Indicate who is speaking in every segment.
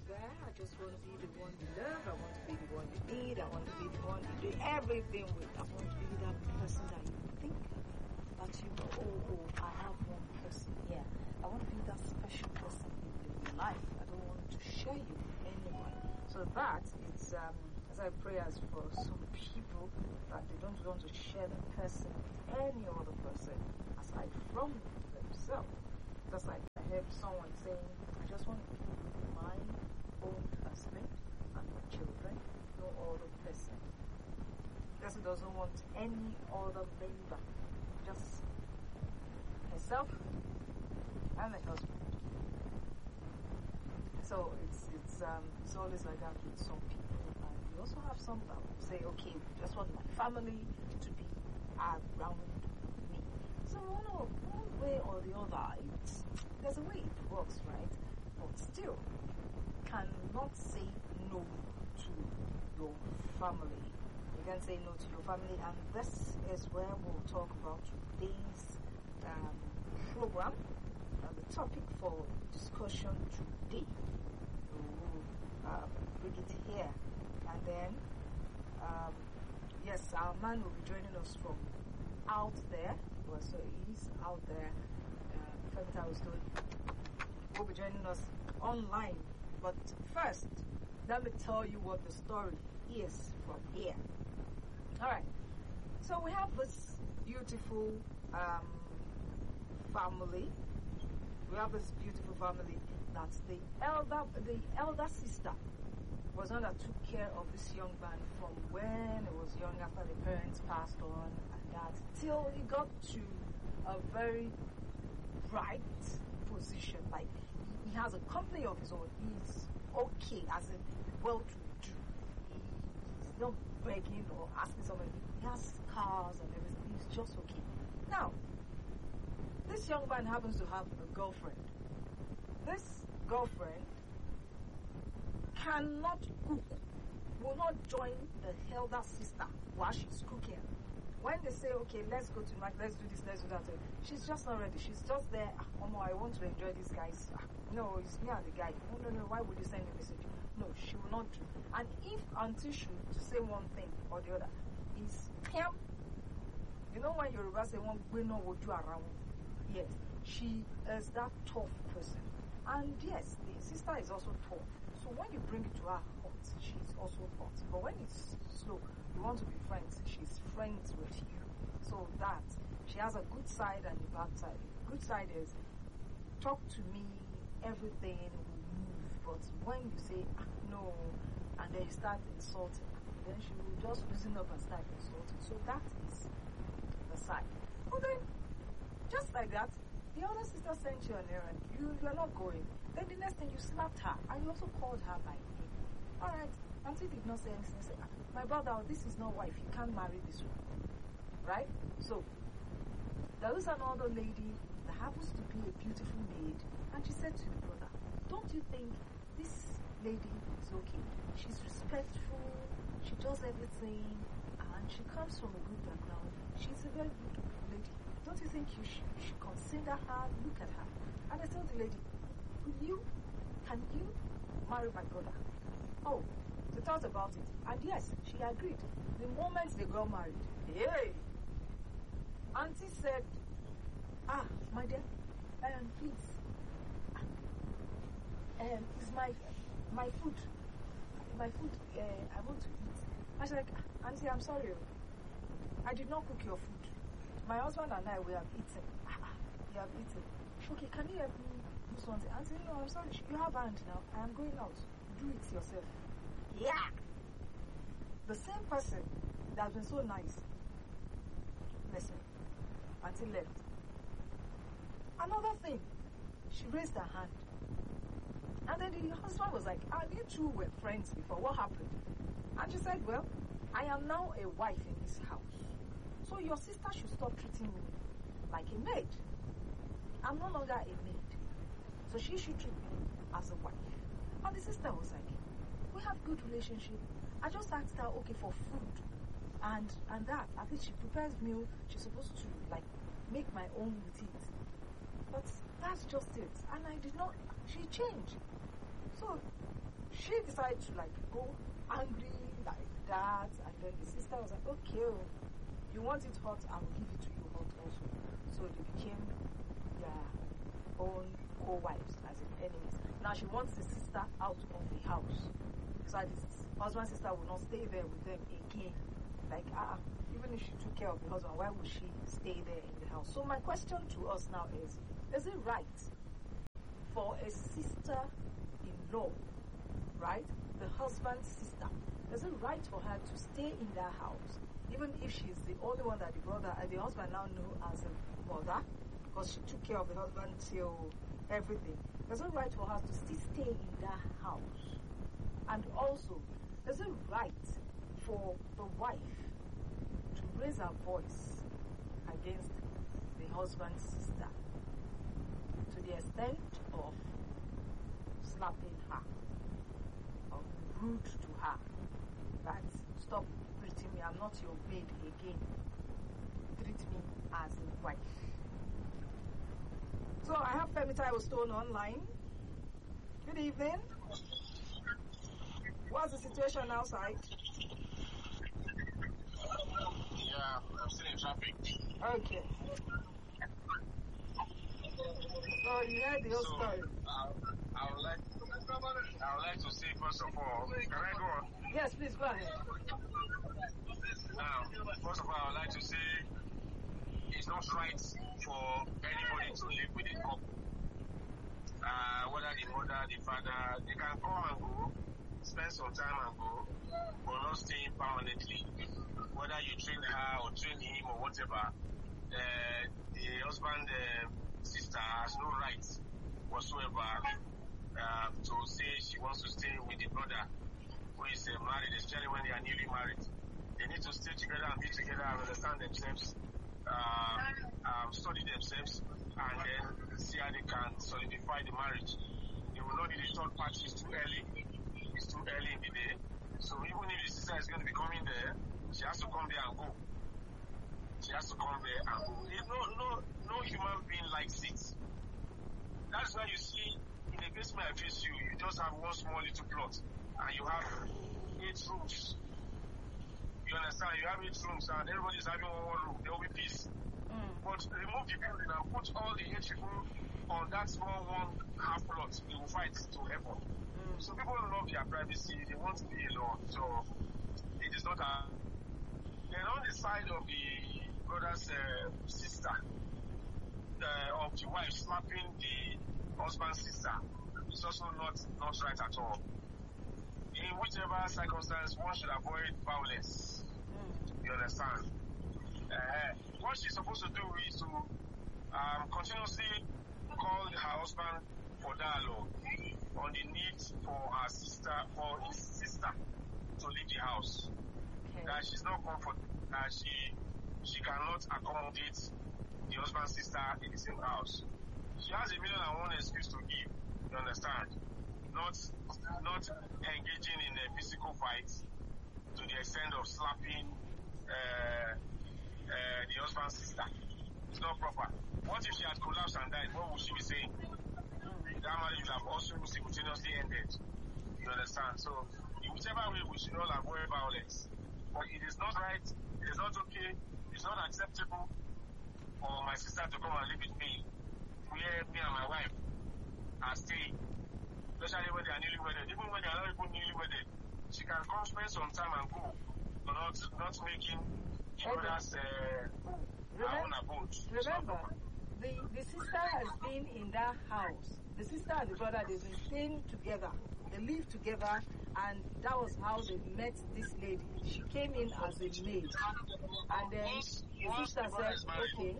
Speaker 1: there. I just want to be the one you love. I want to be the one you need. I want to be the one you do everything with. I want to be that person that you think of, that you know, I have one person here. I want to be that special person in your life. I don't want to share you with anyone. So that is, as I pray as for some people that they don't want to share the person with any other person aside from themselves. Just like I heard someone saying, I just want to be with my own husband and my children, no other person. The person doesn't want any other member, just herself and the husband. So it's always like that with some people. And we also have some that will say, okay, we just want my family to be around me. So one way or the other, there's a way it works, right? But still, you cannot say no to your family. You can say no to your family, and this is where we'll talk about today's program. The topic for discussion today. We'll bring it here, and then yes, our man will be joining us from out there. Well, so he's out there. Femita was will be joining us online. But first, let me tell you what the story is from here. Alright, so we have this beautiful family. We have this beautiful family that the elder sister was one that took care of this young man from when he was young, after the parents passed on, and that till he got to a very bright position. Like he has a company of his own. He's okay, as in well-to-do. He's not begging or asking somebody. He has cars and everything. He's just okay. Now, this young man happens to have a girlfriend. This girlfriend cannot cook, will not join the elder sister while she's cooking. When they say, okay, let's go to market, let's do this, let's do that, she's just not ready. She's just there, I want to enjoy this guys. No, it's me and the guy. No, why would you send a message? No, she will not do. And if until she to say one thing or the other, is camp. You know when Yoruba say one we know what you around. Yes, she is that tough person. And yes, the sister is also tough. So when you bring it to her hot, she's also hot. But when it's slow, you want to be friends, she's friends with you. So that, she has a good side and a bad side. The good side is, talk to me, everything will move. But when you say, no, and then you start insulting, then she will just loosen up and start insulting. So that is the side. But then, just like that, the other sister sent you an errand. You're not going. Then the next thing, you slapped her, and you also called her by name. Alright, Auntie did not say anything. Say, my brother, this is not wife. You can't marry this one. Right? So, there is another lady that happens to be a beautiful maid, and she said to the brother, don't you think this lady is okay? She's respectful, she does everything, and she comes from a good background. She's a very good lady. Don't you think you should consider her, look at her? And I told the lady, can you marry my brother? Oh, they thought about it. And yes, she agreed. The moment they got married, hey! Auntie said, my dear, please, is my food, I want to eat. I was like, Auntie, I'm sorry. I did not cook your food. My husband and I, we have eaten. You have eaten. Okay, can you help me do something? Auntie, no, I'm sorry. You have hand now. I am going out. Do it yourself. Yeah! The same person that has been so nice. Listen. Auntie left. Another thing. She raised her hand. And then the husband was like, you two were friends before. What happened? And she said, well, I am now a wife in this house. So your sister should stop treating me like a maid. I'm no longer a maid. So she should treat me as a wife. And the sister was like, we have good relationship. I just asked her, okay, for food. And that, at least she prepares meal. She's supposed to, like, make my own with it. But that's just it. And I did not, she changed. So she decided to like go angry like that, and then the sister was like, okay, oh, you want it hot, I will give it to you hot also. So they became their own co-wives, as in enemies. Now she wants the sister out of the house, so that his husband's sister will not stay there with them again. Like, even if she took care of the husband, why would she stay there in the house? So my question to us now is it right for a sister-in-law, right, the husband's sister, is it right for her to stay in that house, even if she's the only one that the brother and the husband now know as a mother, because she took care of the husband till everything? Is it right for her to still stay in that house? And also, is it right for the wife to raise her voice against the husband's sister to the extent of slapping her or rude to her? That, stop treating me, I'm not your maid again. Treat me as a wife. So I have Femi Taiwo Stone online. Good evening. What's the situation outside?
Speaker 2: Yeah, I'm still in traffic.
Speaker 1: Okay. So you heard the whole story.
Speaker 2: I would like to say, first of all, can I go on?
Speaker 1: Yes, please go ahead.
Speaker 2: Now, first of all, I would like to say it's not right for anybody to live with a couple. Whether the mother, the father, they can come and go, spend some time and go, but not staying permanently. Whether you train her or train him or whatever, the husband, sister has no right whatsoever to say she wants to stay with the brother who is married, especially when they are newly married. They need to stay together and be together and understand themselves, study themselves, and then see how they can solidify the marriage. They will not need a third party. It's too early. It's too early in the day. So even if the sister is going to be coming there, she has to come there and go. She has to come there and go. No human being likes it. That's why you see in the basement I face you just have one small little plot and you have 8 rooms. You understand? You have 8 rooms and everybody's having one room. There will be peace. But remove the building and put all the 8 people on that small one half plot. They will fight to heaven. So people love their privacy. They want to be alone. So it is not a... Then on the side of the brother's sister, of the wife slapping the husband's sister, it's also not right at all. In whichever circumstance, one should avoid violence. You understand? What she's supposed to do is to continuously call her husband for dialogue on the need for his sister to leave the house. Okay. That she's not comfortable, that she cannot accommodate the husband's sister in the same house. She has 1,000,001 excuse to give, you understand? Not engaging in a physical fight to the extent of slapping the husband's sister. It's not proper. What if she had collapsed and died? What would she be saying? That marriage would have also simultaneously ended. You understand? So, in whichever way, we should all avoid violence. But it is not right, it is not okay, it's not acceptable for my sister to come and live with me, where me and my wife are staying. Especially when they are newly wedded. Even when they are not even newly wedded, she can come spend some time and go, but not making the others own abode.
Speaker 1: Remember, the sister has been in that house. The sister and the brother, they've been staying together. They live together, and that was how they met this lady. She came in as a maid, and then the sister said, okay.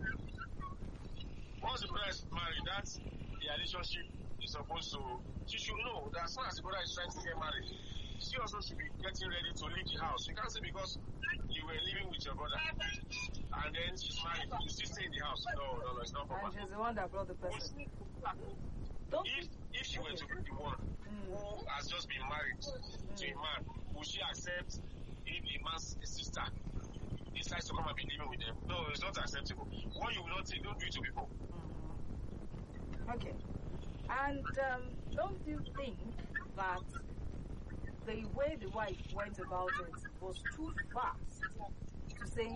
Speaker 2: Once the brother is married, that's the relationship is supposed to... She should know that as soon as the brother is trying to get married, she also should be getting ready to leave the house. You can't say because you were living with your brother and then she's married, you still stay in the house. No, it's not proper.
Speaker 1: And she's the one that brought the person.
Speaker 2: If she were to be the one who has just been married to a man, would she accept if a man's sister decides to come and be living with them? No, it's not acceptable. What you will not take, don't do it to people.
Speaker 1: Okay. And don't you think that the way the wife went about it was too fast to say,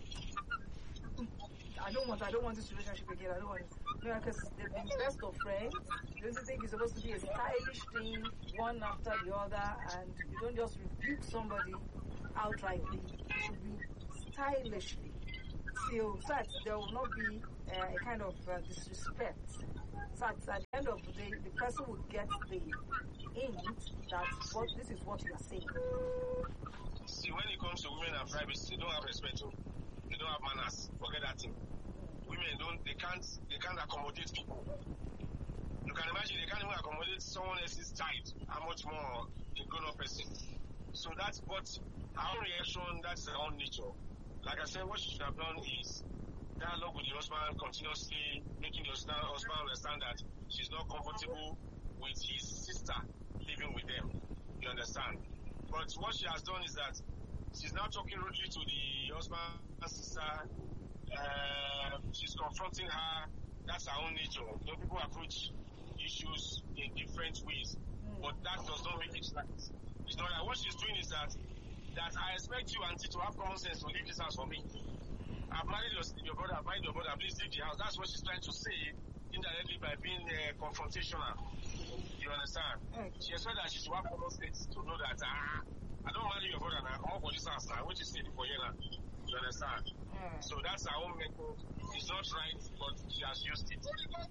Speaker 1: I don't want this relationship again. I don't want it. No, because they've been best of friends. Don't you think it's supposed to be a stylish thing, one after the other, and you don't just rebuke somebody outrightly. It should be stylishly. So that there will not be a kind of disrespect. So at the end of the day, the person will get the hint that this is what you are saying.
Speaker 2: See, when it comes to women and privacy, they don't have respect. They don't have manners. Forget that thing. Women they can't accommodate people. You can imagine they can't even accommodate someone else's child. How much more a grown-up person? So that's what our own reaction, that's her own nature. Like I said, what she should have done is dialogue with the husband, continuously making the husband understand that she's not comfortable with his sister living with them. You understand? But what she has done is that she's now talking rudely to the husband's sister. She's confronting her. That's her own nature. You know, people approach issues in different ways, but that does not make it right. It's not like what she's doing is that I expect you, auntie, to have common sense to leave this house for me. I've married your brother, I've married your brother, please leave the house. That's what she's trying to say indirectly by being confrontational. You understand? She expects that she should have common sense to know that I don't marry your brother now, come up for this house now, which is steady for you now. You understand? So that's her own method. It's not right, but she has used it.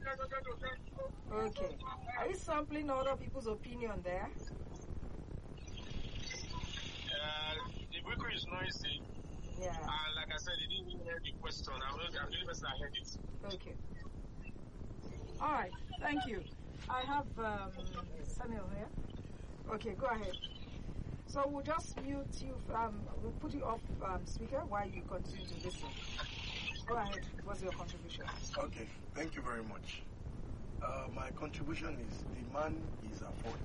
Speaker 1: Okay. Are you sampling other people's opinion there?
Speaker 2: The vehicle is noisy.
Speaker 1: Yeah.
Speaker 2: And like I said, they didn't even hear the question. I'm the only person that heard it.
Speaker 1: Okay. All right. Thank you. I have Samuel here. Okay, go ahead. So we'll just mute you. We'll put you off speaker while you continue to listen. Go ahead. What's your contribution?
Speaker 3: Okay. Thank you very much. My contribution is the man is at fault.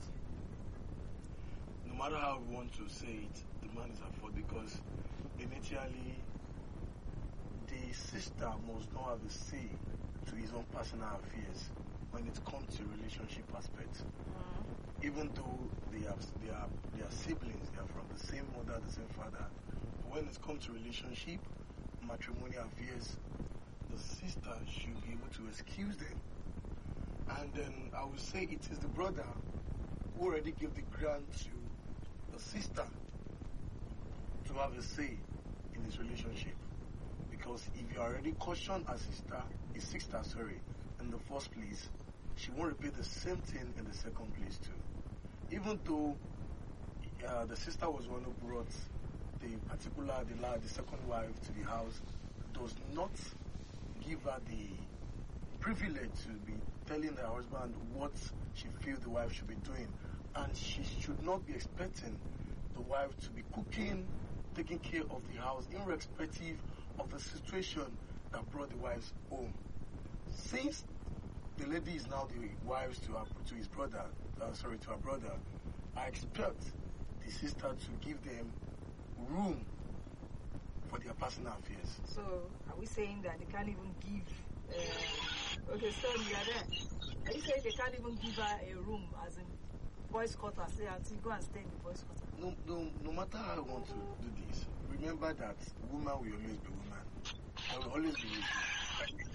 Speaker 3: No matter how we want to say it, the man is at fault because initially the sister must not have a say to his own personal affairs when it comes to relationship aspects. Even though they are siblings, they are from the same mother, the same father. But when it comes to relationship, matrimonial affairs, the sister should be able to excuse them. And then I would say it is the brother who already gave the grant to the sister to have a say in this relationship. Because if you already cautioned a sister, in the first place, she won't repeat the same thing in the second place too. Even though the sister was one who brought the second wife to the house, does not give her the privilege to be telling her husband what she feels the wife should be doing. And she should not be expecting the wife to be cooking, taking care of the house, irrespective of the situation that brought the wives home. Since the lady is now the wife to her brother, I expect the sister to give them room for their personal affairs.
Speaker 1: So, are we saying that they can't even give? Okay, so you are there. Are you saying they can't even give her a room, as in boys' quarter? Say, auntie, go and stay in the boys' quarter.
Speaker 3: No matter how I want to do this, remember that woman will always be woman. I will always be with you.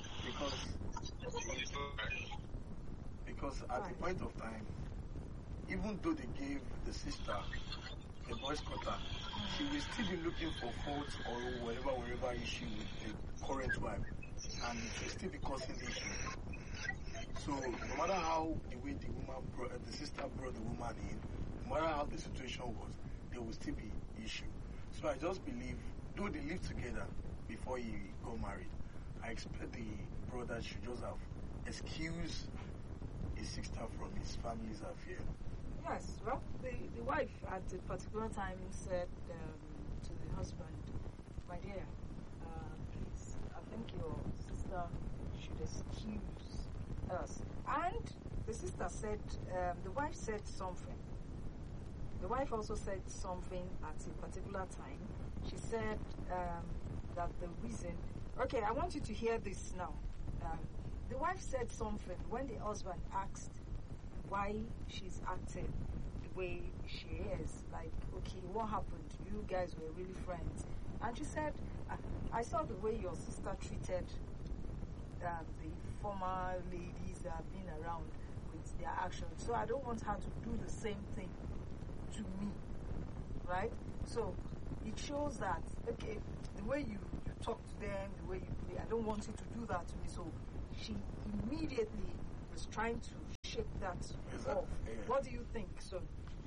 Speaker 3: Because at the point of time, even though they gave the sister a boy's quarter, she will still be looking for faults or whatever issue with the current wife, and it will still be causing issue. So no matter how the way the sister brought the woman in, no matter how the situation was, there will still be issue. So I just believe, though they live together before he got married, I expect the brother should just have excused his sister from his family's affair.
Speaker 1: Yes, well, the wife at a particular time said to the husband, my dear, please, I think your sister should excuse us. And the sister said, the wife said something. The wife also said something at a particular time. She said that the reason... Okay, I want you to hear this now. The wife said something when the husband asked why she's acting the way she is. Like, okay, what happened? You guys were really friends. And she said, I saw the way your sister treated the former ladies that have been around with their actions. So I don't want her to do the same thing to me. Right? So it shows that, okay, the way you talk to them, the way you play, I don't want you to do that to me. So she immediately was trying to shake that off.
Speaker 3: Yeah.
Speaker 1: What do you think? So,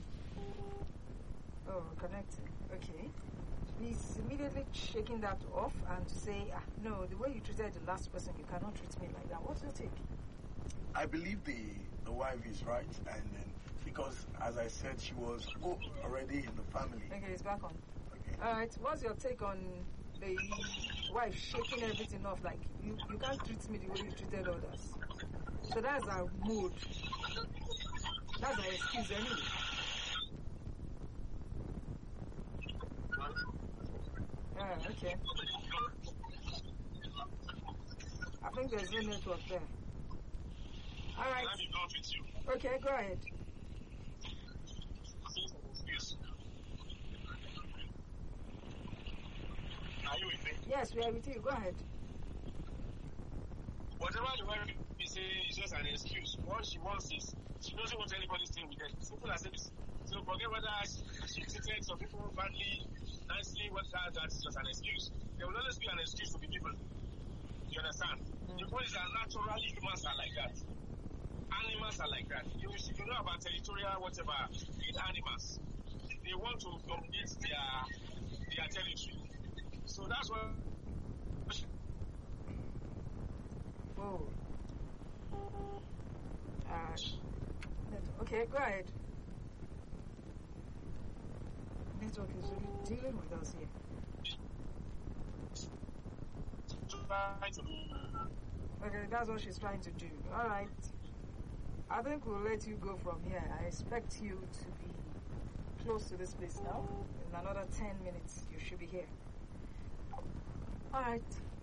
Speaker 1: connecting. Okay. He's immediately shaking that off and to say, no, the way you treated the last person, you cannot treat me like that. What's your take?
Speaker 3: I believe the wife is right, and then because, as I said, she was already in the family.
Speaker 1: Okay, it's back on.
Speaker 3: Okay.
Speaker 1: All right. What's your take on the wife shaking everything off? Like, you can't treat me the way you treated others. So that's our mood. That's our excuse anyway. Okay. I think there's no network there. All right. Okay, go ahead.
Speaker 2: Are you with me?
Speaker 1: Yes, we are with you. Go ahead.
Speaker 2: Whatever the wife is saying is just an excuse. What she wants is she doesn't want anybody staying with her. Simple as this. So forget whether she treated some people badly, nicely, that's just an excuse. There will always be an excuse to be given. You understand? The point is that naturally humans are like that. Animals are like that. You know about territorial whatever in animals. They want to dominate their territory. So that's why.
Speaker 1: Oh. Okay, go ahead. Network is really dealing with us here. Okay, that's what she's trying to do. All right. I think we'll let you go from here. I expect you to be close to this place now. In another 10 minutes, you should be here. All right.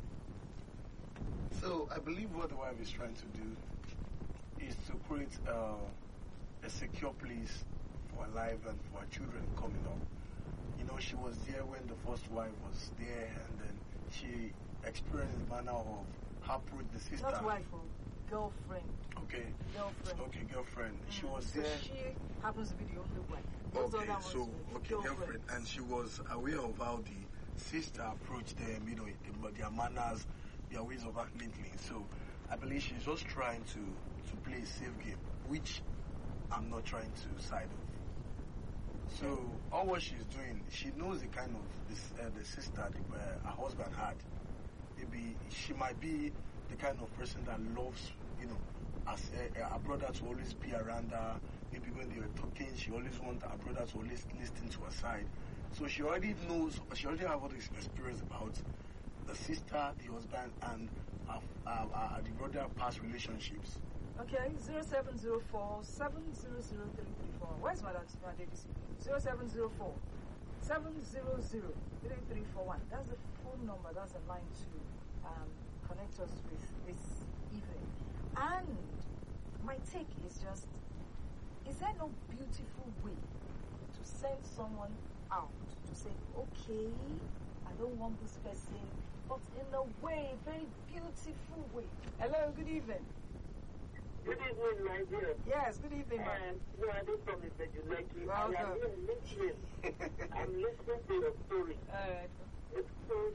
Speaker 3: So I believe what the wife is trying to do is to create a secure place for her life and for her children coming up. You know, she was there when the first wife was there, and then she experienced the manner of how the sister.
Speaker 1: Not wife, girlfriend.
Speaker 3: Okay.
Speaker 1: Girlfriend.
Speaker 3: Okay, girlfriend. She was
Speaker 1: so
Speaker 3: there.
Speaker 1: She happens to be the only wife. Those
Speaker 3: Okay,
Speaker 1: other
Speaker 3: so
Speaker 1: ones were
Speaker 3: girlfriend, and she was aware of how the sister approached them. You know, their manners, their ways of handling things. So I believe she's just trying to play a safe game, which I'm not trying to side of. So all what she's doing, she knows the kind of the sister her husband had. Maybe she might be the kind of person that loves, you know, as a brother to always be around her. Maybe when they were talking, she always wants her brother to always listen to her side. So she already knows, she already have all this experience about the sister, the husband, and the brother past relationships.
Speaker 1: Okay, 0704 700 Where's Madam Davis? 0704 700 3341. That's the phone number, that's the line to connect us with this evening. And my take is just, is there no beautiful way to send someone out to say, okay, I don't want this person, but in a way, very beautiful way? Hello, good evening.
Speaker 4: Good evening, my dear.
Speaker 1: Yes, good evening, ma'am.
Speaker 4: No, I don't promise that you like it.
Speaker 1: Welcome.
Speaker 4: I am here listening. I'm listening to your story. It's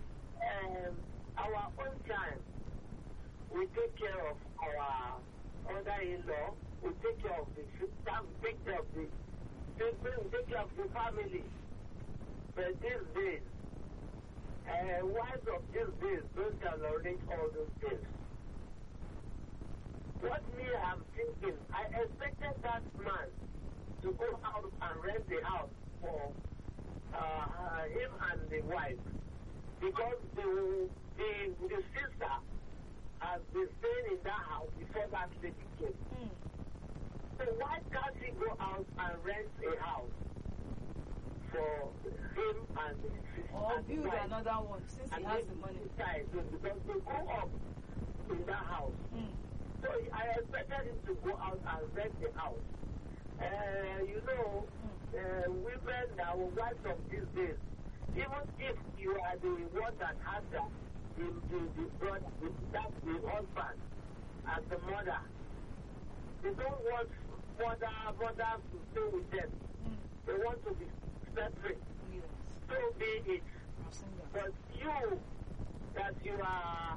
Speaker 4: our own time. We take care of our mother-in-law. We take care of the sister. We take care of the children. We take care of the family. But these days, wives of these days don't tolerate all those things. What me I'm thinking, I expected that man to go out and rent the house for him and the wife, because the sister has been staying in that house before that lady came. So why can't he go out and rent a house for him and the sister?
Speaker 1: Or build another one since he has the money.
Speaker 4: Because they go up in that house. So I expected him to go out and rent the house Women that were wives of these days, even if you are the one that has the brother, that's the husband and the mother, they don't want mothers to stay with them. They want to be separate.
Speaker 1: Yes.
Speaker 4: So be it.
Speaker 1: I've seen that.
Speaker 4: But you, that you are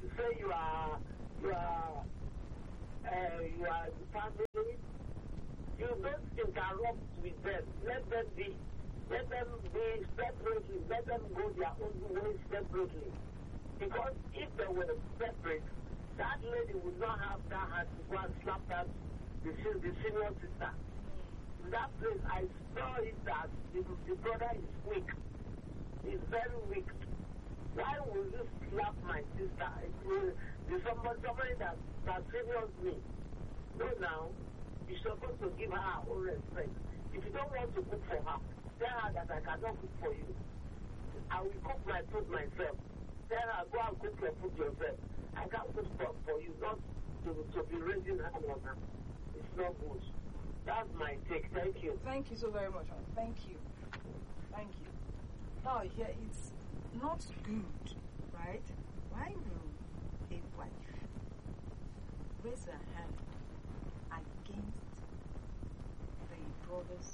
Speaker 4: the family, you don't interrupt with them. Let them be separately. Let them go their own way separately. Because if they were separate, that lady would not have that hand to go and slap the senior sister. In that place, I saw it that the brother is weak. He's very weak. Why would you slap my sister? It's somebody that seniors me. No, now, you're supposed to give her her own respect. If you don't want to cook for her, tell her that I cannot cook for you. I will cook my food myself. Tell her, go and cook your food yourself. I can't cook for you, not to be raising her on her. It's not good. That's my take. Thank you.
Speaker 1: Thank you so very much. Thank you. Thank you. Now, here it's not good, right? Why will a wife raise her hand against the brother's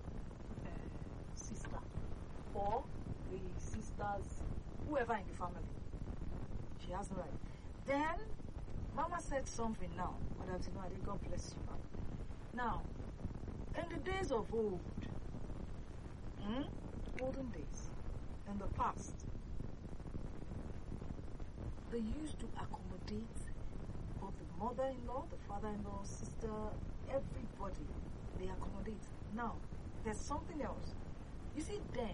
Speaker 1: sister or the sister's whoever in the family? She has no right. Then, Mama said something now. Madam Tinwade, God bless you. Now, in the days of old, olden days, in the past, they used to accommodate both the mother-in-law, the father-in-law, sister, everybody. They accommodate. Now, there's something else. You see, then,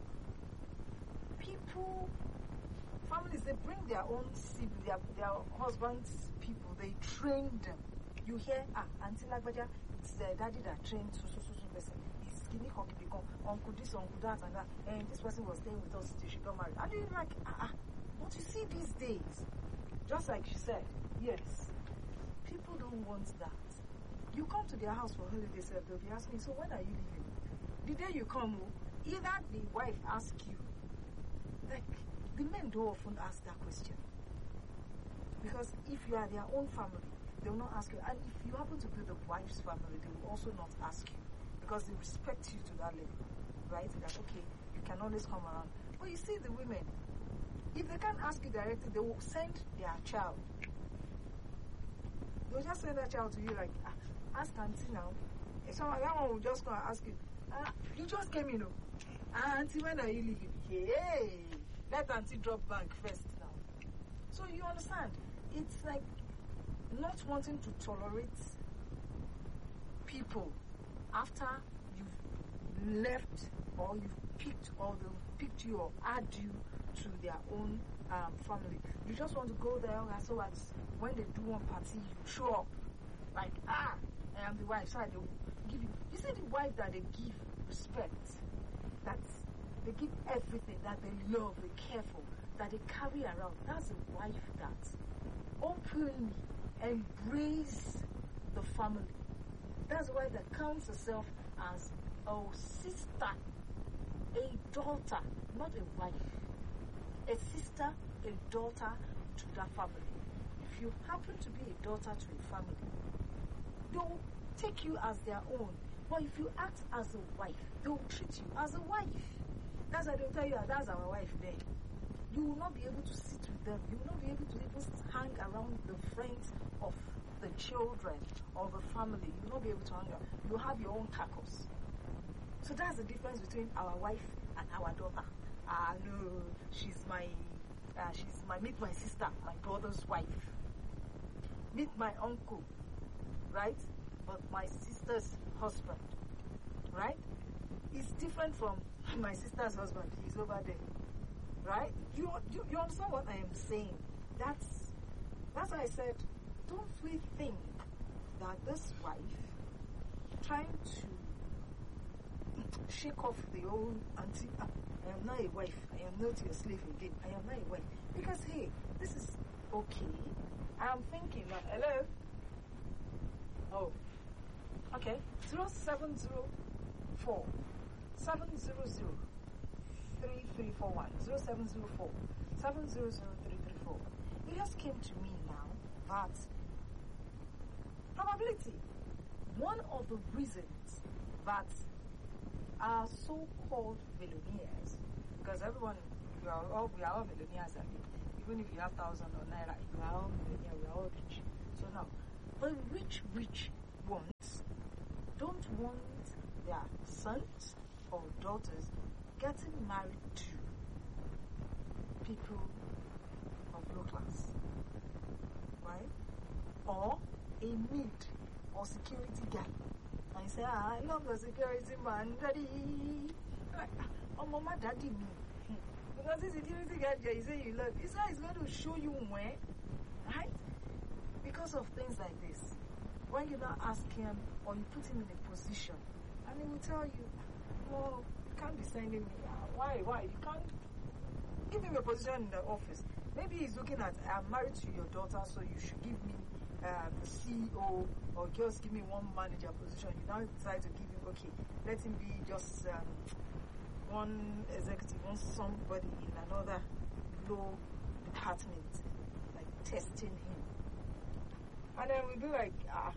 Speaker 1: families, they bring their own siblings, their husbands' people, they train them. You hear, Auntie Lagbaja, it's the daddy that trained so person. He's skinny, honky, become uncle this, uncle that, and that. And this person was staying with us till she got married. And you're like, But you see these days, just like she said, yes, people don't want that. You come to their house for holiday, they'll be asking, so when are you leaving? The day you come, either the wife asks you, like, the men don't often ask that question. Because if you are their own family, they will not ask you. And if you happen to be the wife's family, they will also not ask you. Because they respect you to that level. Right? That, okay, you can always come around. But you see the women, if they can't ask you directly, they will send their child. They'll just send their child to you like, ask Auntie now. So that one will just go and ask you, you just came in, Auntie, when are you leaving? Hey, let Auntie drop bank first now. So you understand, it's like not wanting to tolerate people after you've left or you've picked or they've picked you or add you to their own family. You just want to go there so that when they do one party, you show up like, I am the wife, so they will give you. You see the wife that they give respect, that they give everything, that they love, they care for, that they carry around. That's a wife that openly embrace the family. That's a wife that counts herself as a sister, a daughter, not a wife. A sister, a daughter to that family. If you happen to be a daughter to a family, they'll take you as their own. But if you act as a wife, they'll treat you as a wife. That's why they'll tell you, that's our wife there. You will not be able to sit with them. You will not be able to even hang around the friends of the children or the family. You will not be able to hang around. You have your own caucus. So that's the difference between our wife and our daughter. No, meet my sister, my brother's wife. Meet my uncle, right? But my sister's husband, right? It's different from my sister's husband. He's over there, right? You understand what I am saying? That's why I said, don't we think that this wife trying to shake off the old auntie, I am not a wife, I am not your slave again, I am not a wife. Because, hey, this is okay. I am thinking that, hello? Oh, okay. Okay, 0704 700 3341 0704 700 3341. It just came to me now that probability, one of the reasons that our so-called millionaires, because everyone, we are all millionaires, I mean, even if you have 1,000 or naira, you are all millionaire, we are all rich. So now, the rich ones don't want their sons or daughters getting married to people of low class, right? Or a maid or security guy. And you say, I love the security man, daddy. Oh, mama, daddy me. Because the security guy, you say you love. He said he's going to show you where, right? Because of things like this. When you now ask him or you put him in a position, and he will tell you, no, you can't be sending me. Why? You can't give him a position in the office. Maybe he's looking at, I'm married to your daughter, so you should give me the CEO or just give me one manager position. You now decide to give him, okay, let him be just one executive, one somebody in another low department, like testing him. And then we'll be like,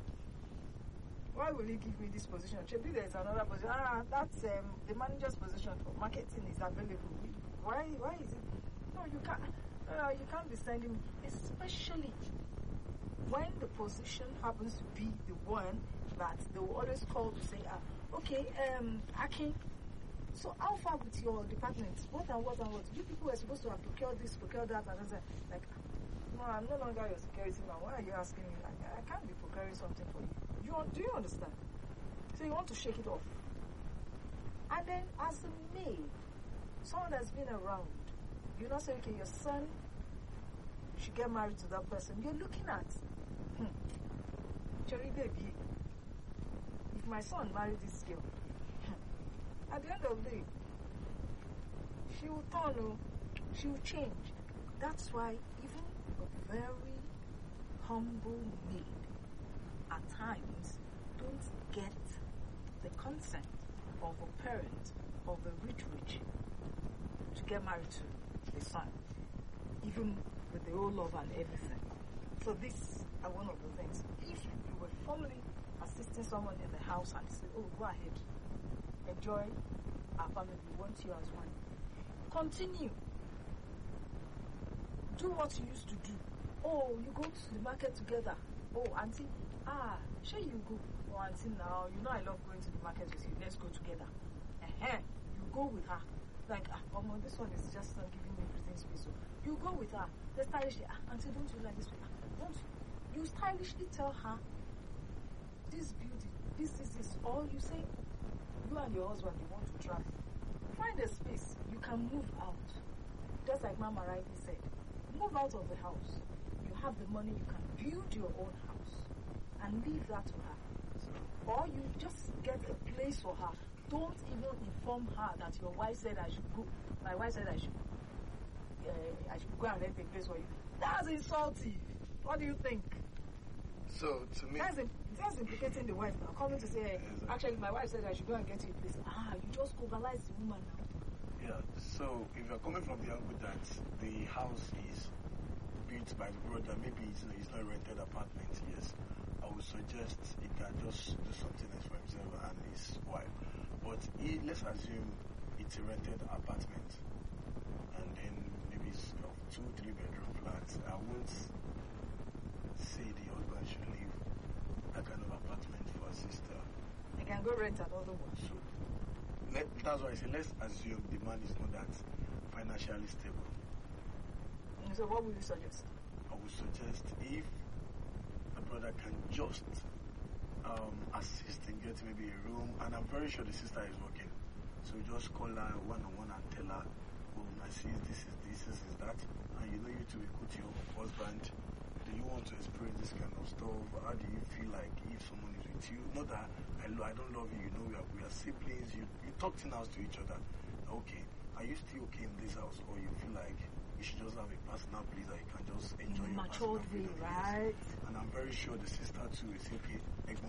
Speaker 1: why will he give me this position? Maybe there's another position. That's the manager's position for marketing is available. Why is it? No, you can't be sending me, especially when the position happens to be the one that they will always call to say, okay, Aki, so how far with your department? What? You people were supposed to have procured this, procured that, and then like, no, I'm no longer your security man. Why are you asking me? Like, I can't be procuring something for you. Do you understand? So you want to shake it off. And then as a maid, someone that's been around, you not say, okay, your son should get married to that person. You're looking at, Cherry baby, if my son married this girl, at the end of the day, she will turn, she will change. That's why even a very humble maid at times don't get the consent of a parent of a rich to get married to the son, even with the whole love and everything. So these are one of the things. If you were formally assisting someone in the house and say, oh, go ahead, enjoy our family, we want you as one. Continue. Do what you used to do. Oh, you go to the market together. Oh, auntie, sure you go. Oh, auntie, now, you know I love going to the market with you. Let's go together. You go with her. Like, this one is just not giving me breathing space. So you go with her. They stylishly, auntie, don't you like this way? Don't you stylishly tell her this beauty, this. Or you say, you and your husband, you want to travel. Find a space. You can move out. Just like Mama rightly said. Move out of the house. You have the money, you can build your own house and leave that to her. Or you just get a place for her. Don't even inform her that your wife said I should go. My wife said I should go and rent a place for you. That's insulting. What do you think?
Speaker 3: So to me,
Speaker 1: that's implicating the wife now. Coming to say, actually, my wife said I should go and get you a place. You just globalize the woman now.
Speaker 3: Yeah. So if you're coming from the angle that the house is built by the brother, maybe it's not a rented apartment. Yes, I would suggest he can just do something else for himself and his wife. But let's assume it's a rented apartment, and then maybe it's a 2-3 bedroom flat. I won't say the husband should leave that kind of apartment for a sister.
Speaker 1: They can go rent another one.
Speaker 3: So that's why I say let's assume the man is not that financially stable.
Speaker 1: So what would you suggest?
Speaker 3: I would suggest if the brother can just assist and get maybe a room, and I'm very sure the sister is working, so just call her one-on-one and tell her, oh, my sis, this is that, and you know you two will go to your husband. Do you want to experience this kind of stuff? How do you feel like if someone is with you? Not that I don't love you, you know we are siblings. You talk things out to each other. Okay, are you still okay in this house, or you feel like you should just have a personal place that you can just enjoy your
Speaker 1: matured way, right?
Speaker 3: And I'm very sure the sister too is okay.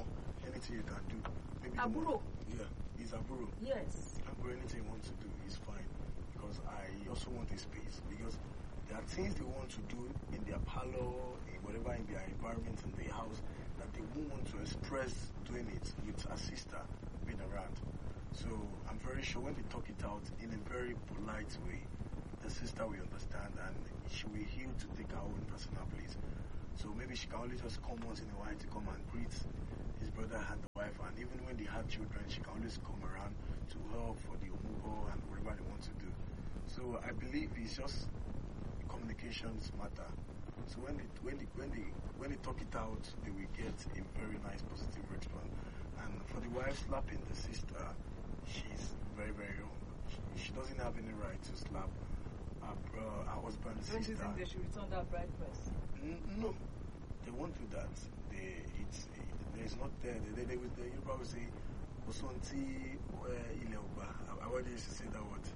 Speaker 3: anything you can do. Maybe the
Speaker 1: Aburo.
Speaker 3: yeah, he's Aburo.
Speaker 1: Yes.
Speaker 3: Aburo, anything he wants to do is fine. Because I also want a space. Because there are things they want to do in their parlor, in whatever, in their environment, in their house, that they won't want to express doing it with a sister being around. So I'm very sure when they talk it out in a very polite way, the sister will understand and she will heal to take her own personal place. So maybe she can only just come once in a while to come and greet his brother and the wife, and even when they have children, she can always come around to help for the omugo and whatever they want to do. So I believe it's just communications matter. So when they talk it out, they will get a very nice positive response. And for the wife slapping the sister, she's very, very wrong. She doesn't have any right to slap her husband's
Speaker 1: Don't
Speaker 3: sister.
Speaker 1: you think they should return that bride price?
Speaker 3: No, they won't do that. There's not there. You probably say, Kosonti Ileoba. I already used to say that word.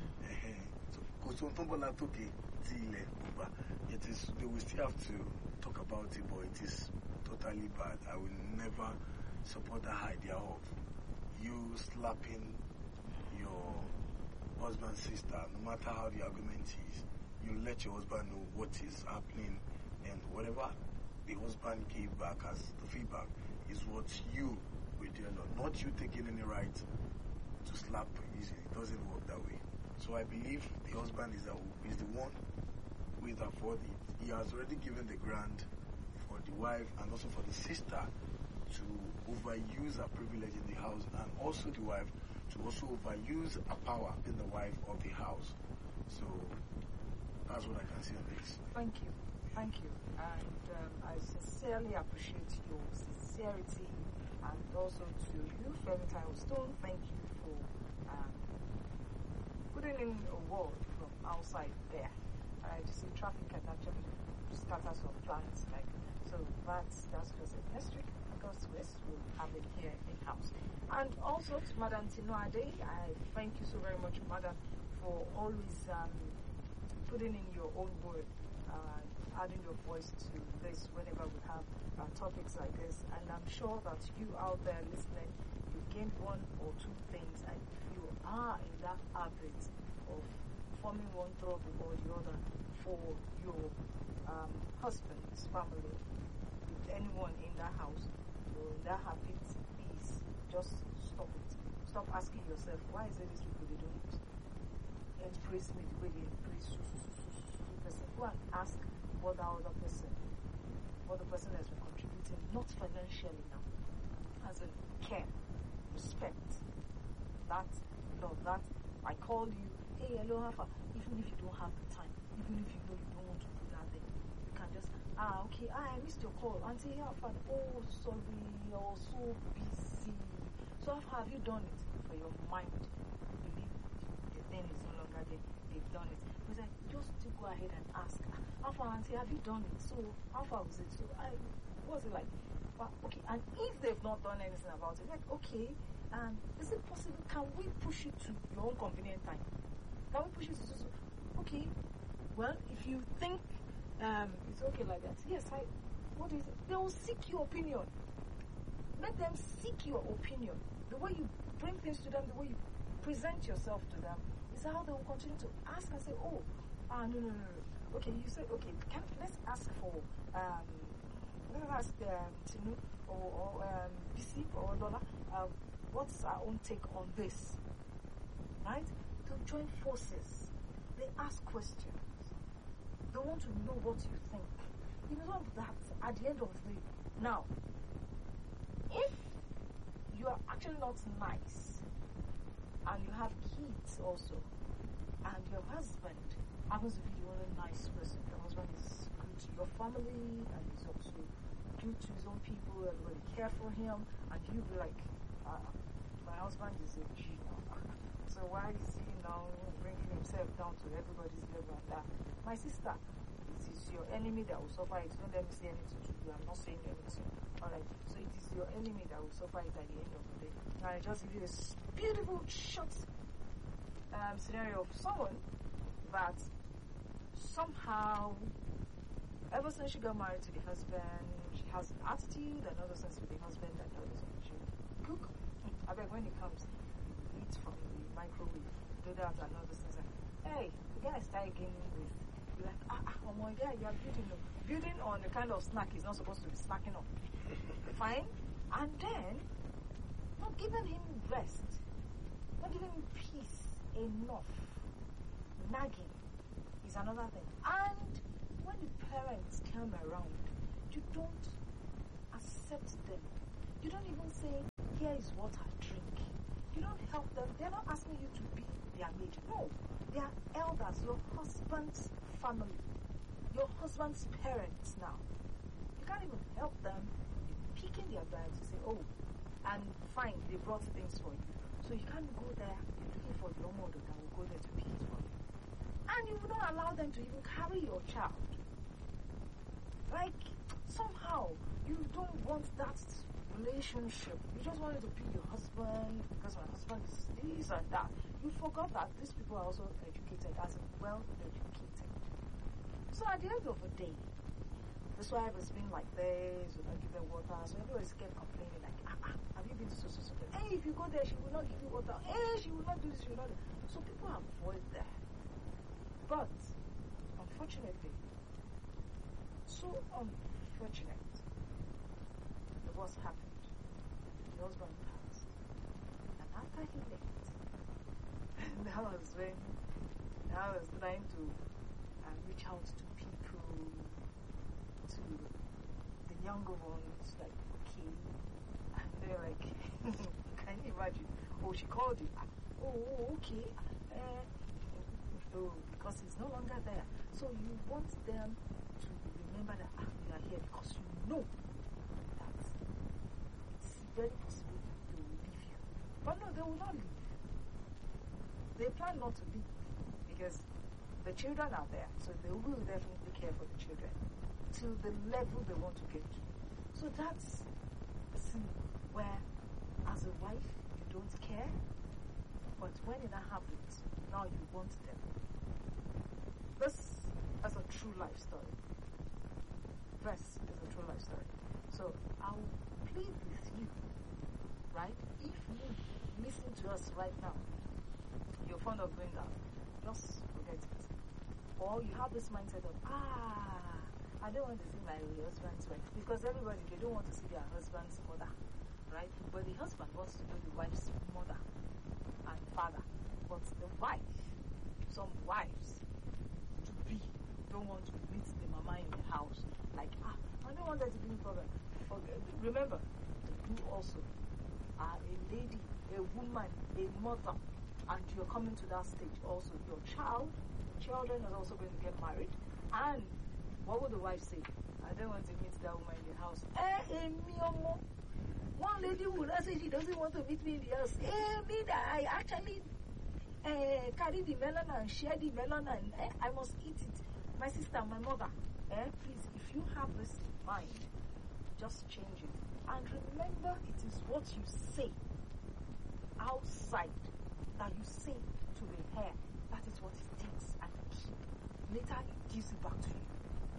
Speaker 3: So Kosontombola Toke Ti Ileoba. It is. They will still have to talk about it, but it is totally bad. I will never support that idea of you slapping your husband's sister, no matter how the argument is. You let your husband know what is happening, and whatever the husband gave back as the feedback is what you will do, not you taking any right to slap. It doesn't work that way. So I believe the husband is the one who is afford it. He has already given the grant for the wife and also for the sister to overuse her privilege in the house, and also the wife to also overuse her power in the wife of the house. So that's what I can say on this.
Speaker 1: Thank you. Thank you. And I sincerely appreciate your sincerity, and also to you, Femi Stone, thank you for putting in a word from outside there. You see, traffic can actually scatter some plans. So that's just it. Next week, August West, we'll have it here in-house. And also to Madam Tinuade, I thank you so very much, Madam, for always putting in your own word, adding your voice to this whenever we have topics like this. And I'm sure that you out there listening, you gained one or two things, and if you are in that habit of forming one trouble or the other for your husband's family, with anyone in that house, or in that habit, please just stop it. Stop asking yourself, why is it these people, they don't embrace me the way they embrace person? Go and ask what the other person, what the person has been contributing, not financially now, as in care, respect, that love, that I call you, hey, hello, Hafa, even if you don't have the time, even if you know you don't want to do that thing, you can just, okay, I missed your call, Auntie Hafa, oh, sorry, you're so busy. So have you done it? For your mind, believe the thing is no longer there, they've done it. But just to go ahead and ask, how far, Auntie, have you done it? So, how far was it? So, what was it like? Well, okay, and if they've not done anything about it, like, okay, is it possible? Can we push it to your own convenient time? Can we push it to, okay, well, if you think it's okay like that, yes, what is it? They will seek your opinion. Let them seek your opinion. The way you bring things to them, the way you present yourself to them, is how they will continue to ask and say, oh, no. Okay, you said, okay, let's ask for, let's ask Tinu or BC or Lola, what's our own take on this? Right? To join forces. They ask questions. They want to know what you think. You know that at the end of the day, now, if you are actually not nice, and you have kids also, and your husband happens to be the only nice person, your husband is good to your family, and he's also good to his own people, everybody care for him, and you be like, my husband is a G now. So why is he now bringing himself down to everybody's level and that? My sister, it is your enemy that will suffer it. Don't let me say anything to you. I'm not saying anything. Alright, so it is your enemy that will suffer it at the end of the day. And I just give you this beautiful short scenario of someone that somehow, ever since she got married to the husband, she has attitude and all those things with the husband and all those things. She cook. I bet when he comes, eat from the microwave, do that and all those things. Hey, the guy start gaining weight. You're like, oh my God, you are building on the kind of snack he's not supposed to be snacking on. Fine. And then, not giving him rest, not giving him peace enough. Nagging is another thing. And when the parents come around, you don't accept them. You don't even say, here is what I drink. You don't help them. They're not asking you to be their maid. No. They are elders, your husband's family, your husband's parents now. You can't even help them. You're picking their bags. You say, oh, and fine, they brought things for you. So you can't go there looking for your mother that will go there to pick it for you. And you will not allow them to even carry your child. Like, somehow, you don't want that relationship. You just wanted to be your husband because my husband is this and that. You forgot that these people are also educated, as in well educated. So at the end of the day, this wife has been like this, you don't give her water, so everybody's kept complaining like, have you been to so? Hey, if you go there, she will not give you water. Hey, she will not do this, she will not do that. So people avoid that. But, unfortunately, what's happened. The husband passed. And after he left, that was when I was trying to reach out to people, to the younger ones, like, okay. And they're like, can you imagine? Oh, she called you. Oh, okay. Because he's no longer there. So you want them to remember that you are here because you know that it's very possible they will leave you. But no, they will not leave. They plan not to leave because the children are there. So they will definitely care for the children till the level they want to get to. So that's a sin where, as a wife, you don't care. But when it happens, now you want them. This is a true life story. This is a true life story. So I'll plead with you, right? If you listen to us right now, you're fond of going out, just forget it. Or you have this mindset of, I don't want to see my husband's wife. Because everybody, they don't want to see their husband's mother, right? But the husband wants to know the wife's mother and father. But the wife, some wives, don't want to meet the mama in the house. Like, I don't want that to be a problem. Remember, you also are a lady, a woman, a mother, and you're coming to that stage also. Your children are also going to get married. And what would the wife say? I don't want to meet that woman in the house. One lady would say she doesn't want to meet me in the house. Me that I actually carry the melon and share the melon and I must eat it. My sister, my mother, please, if you have this mind, just change it. And remember, it is what you say outside that you say to the hair. That is what it takes and keep. Later, it gives it back to you.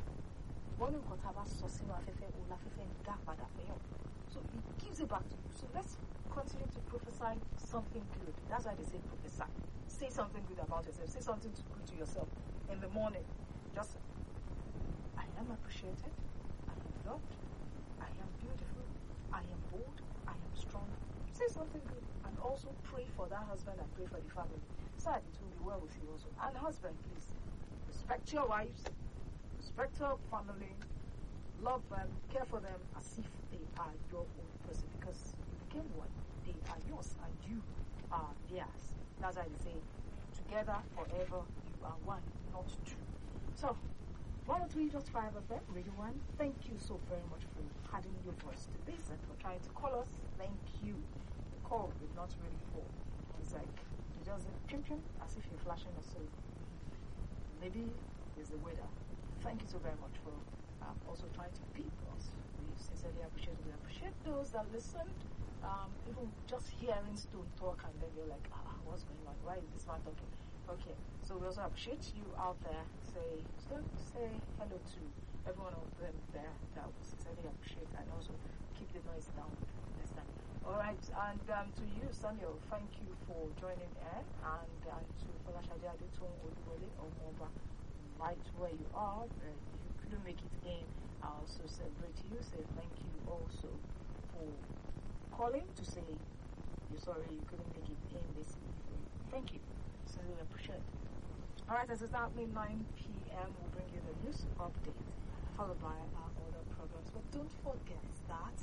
Speaker 1: So it gives it back to you. So let's continue to prophesy something good. That's why they say prophesy. Say something good about yourself. Say something good to yourself in the morning. Just, I am appreciated, I am loved, I am beautiful, I am bold, I am strong. Say something good and also pray for that husband and pray for the family. So that it will be well with you also. And husband, please, respect your wives, respect your family, love them, care for them as if they are your own person because you became one. They are yours and you are theirs. That's why they say, together forever you are one, not two. So, 103.5 FM, Radio 1, thank you so very much for adding your voice to this and for trying to call us. Thank you. The call did not really fall. It's like, you just pim as if you're flashing a soul. Maybe it's the weather. Thank you so very much for also trying to pick us. We sincerely appreciate it. We appreciate those that listened. Even just hearing Stone talk and then you're like, what's going on? Why is this man talking? Okay, so we also appreciate you out there. Say hello to every one of them there that we sincerely appreciate, and also keep the noise down next time. All right, and to you, Samuel, thank you for joining in, and to Folashade Adetun Oluwole Omoba, right where you are, you couldn't make it in. I also celebrate you, say thank you also for calling to say you're sorry you couldn't make it in this evening. Thank you, sincerely appreciate it. All right, as it's now 9 p.m., we'll bring you the news update, followed by our other programs. But don't forget that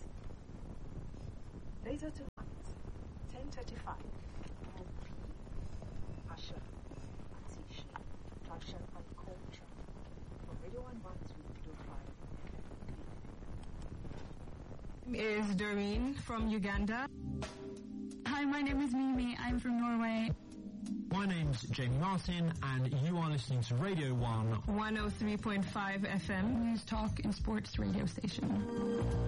Speaker 1: later tonight, 10:35, will be Asha Atishi, Fashion and Culture, from Radio 1 1
Speaker 5: Is Doreen from Uganda.
Speaker 6: Hi, my name is Mimi. I'm from Norway.
Speaker 7: My name's Jamie Martin, and you are listening to Radio 1
Speaker 5: 103.5 FM.
Speaker 6: News Talk and Sports radio station.